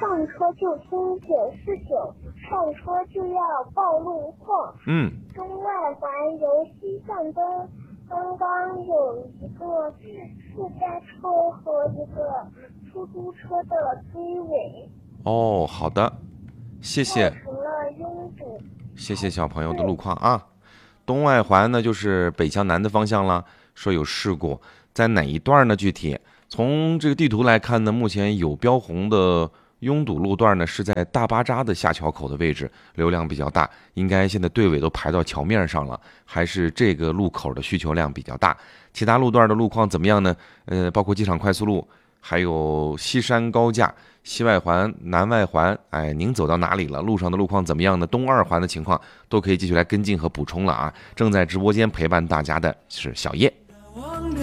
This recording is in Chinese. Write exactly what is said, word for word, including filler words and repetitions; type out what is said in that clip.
上车就听九四九，上车就要报路况。 嗯， 东外环由西向东，刚刚有一个私家车和一个出租车的追尾。 哦，好的，谢谢， 造成了拥堵。 谢谢小朋友的路况啊。东外环呢，就是北向南的方向了，说有事故，在哪一段呢？具体从这个地图来看呢，目前有标红的拥堵路段呢，是在大巴扎的下桥口的位置，流量比较大，应该现在队尾都排到桥面上了，还是这个路口的需求量比较大。其他路段的路况怎么样呢？呃，包括机场快速路，还有西山高架、西外环、南外环，哎，您走到哪里了？路上的路况怎么样呢？东二环的情况都可以继续来跟进和补充了啊！正在直播间陪伴大家的是小叶。